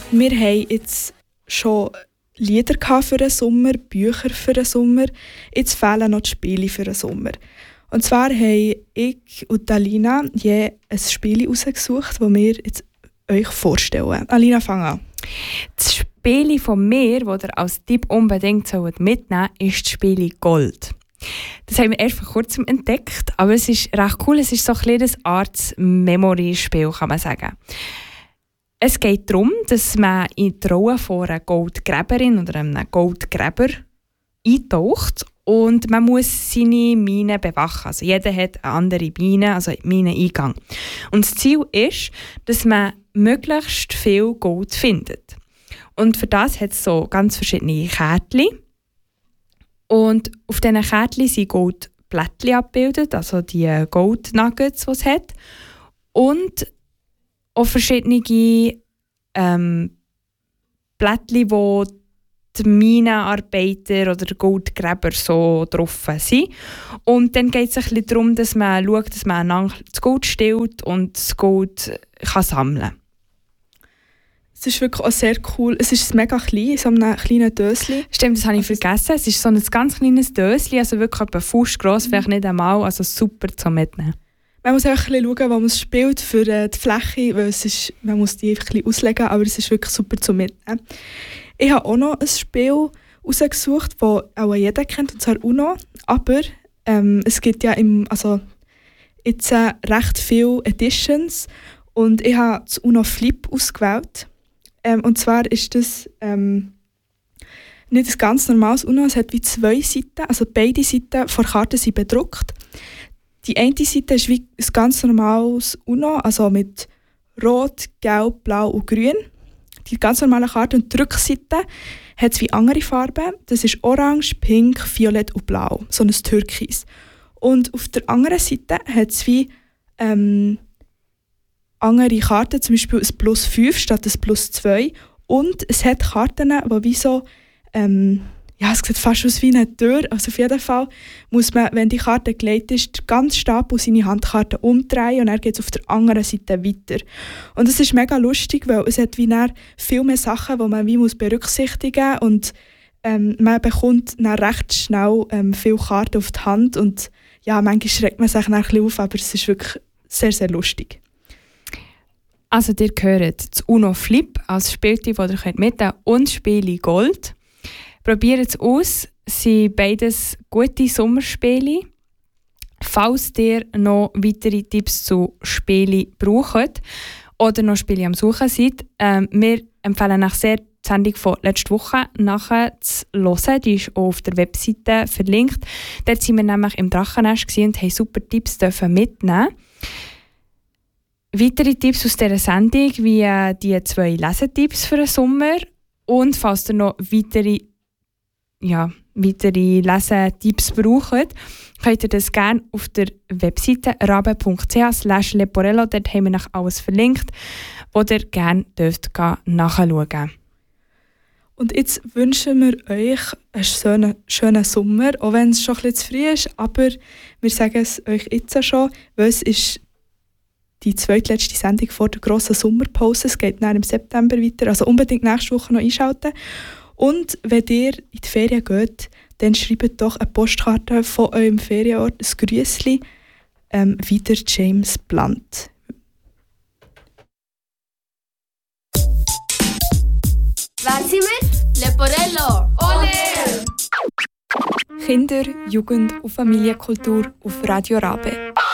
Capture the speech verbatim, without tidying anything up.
Wir haben jetzt schon Lieder für den Sommer, Bücher für den Sommer. Jetzt fehlen noch die Spiele für den Sommer. Und zwar haben ich und Alina je ein Spiel ausgesucht, das wir jetzt euch vorstellen. Alina, fang an. Das Spiel von mir, das ihr als Tipp unbedingt mitnehmen sollt, ist das Spiel Gold. Das haben wir erst vor kurzem entdeckt, aber es ist recht cool. Es ist so ein kleines Arts-Memory-Spiel, kann man sagen. Es geht darum, dass man in die Rolle von einer Goldgräberin oder einem Goldgräber eintaucht und man muss seine Mine bewachen. Also jeder hat eine andere Mine, also Mineneingang. Und das Ziel ist, dass man möglichst viel Gold findet. Und für das hat es so ganz verschiedene Kärtchen. Und auf diesen Kärtchen sind Goldplättchen abgebildet, also die Goldnuggets, die es hat. Und auch verschiedene ähm, Plättchen, wo die Minenarbeiter oder Goldgräber so drauf sind. Und dann geht es ein bisschen darum, dass man schaut, dass man einander das Gold stellt und das Gold kann sammeln kann. Es ist wirklich auch sehr cool. Es ist mega klein, in so einem kleinen Döschen. Stimmt, das habe ich vergessen. Es ist so ein ganz kleines Döschen, also wirklich etwa Fuß gross, mhm. vielleicht nicht einmal, also super zum Mitnehmen. Man muss einfach ein bisschen schauen, wo man es spielt für äh, die Fläche, weil es ist, man muss die einfach ein bisschen auslegen, aber es ist wirklich super zum Mitnehmen. Ich habe auch noch ein Spiel rausgesucht, das auch jeder kennt, und zwar UNO. Aber ähm, es gibt ja im, also jetzt äh, recht viele Editions und ich habe das UNO Flip ausgewählt. Ähm, und zwar ist das ähm, nicht ein ganz normales UNO, es hat wie zwei Seiten, also beide Seiten der Karte sind bedruckt. Die eine Seite ist wie ein ganz normales UNO, also mit Rot, Gelb, Blau und Grün. Die ganz normale Karte und die Rückseite hat es wie andere Farben. Das ist Orange, Pink, Violett und Blau, so ein Türkis. Und auf der anderen Seite hat es wie ähm, andere Karten, zum Beispiel ein Plus fünf statt ein Plus zwei. Und es hat Karten, die wie so, ähm, ja, es sieht fast aus wie eine Tür. Also auf jeden Fall muss man, wenn die Karte gelegt ist, ganz Stapel seine Handkarte umdrehen und dann geht es auf der anderen Seite weiter. Und es ist mega lustig, weil es hat wie dann viel mehr Sachen, die man wie muss berücksichtigen muss. Und ähm, man bekommt dann recht schnell ähm, viele Karten auf die Hand. Und ja, manchmal schreckt man sich dann ein bisschen auf, aber es ist wirklich sehr, sehr lustig. Also ihr hört das UNO Flip als Spielteil, das ihr mitnehmen könnt, und das Spiel Gold. Probiert es aus, es sind beides gute Sommerspiele. Falls ihr noch weitere Tipps zu Spielen braucht oder noch Spiele am Suchen seid, ähm, wir empfehlen euch sehr, die Sendung von letzter Woche nachher zu hören. Die ist auch auf der Webseite verlinkt. Dort waren wir nämlich im Drachennest und haben super Tipps mitnehmen. Weitere Tipps aus dieser Sendung, wie äh, die zwei Lesetipps für den Sommer. Und falls ihr noch weitere ja, weitere Lesetipps braucht, könnt ihr das gerne auf der Webseite rabe punkt c h slash leporello, dort haben wir noch alles verlinkt, wo ihr gerne dürft nachschauen. Und jetzt wünschen wir euch einen schönen, schönen Sommer, auch wenn es schon ein bisschen zu früh ist, aber wir sagen es euch jetzt schon, weil es ist die zweitletzte Sendung vor der grossen Sommerpause. Es geht dann im September weiter, also unbedingt nächste Woche noch einschalten. Und wenn ihr in die Ferien geht, dann schreibt doch eine Postkarte von eurem Ferienort, ein Grüßli, ähm, wieder James Blunt. Wer sind wir? Leporello! Ole! Kinder-, Jugend- und Familienkultur auf Radio Rabe.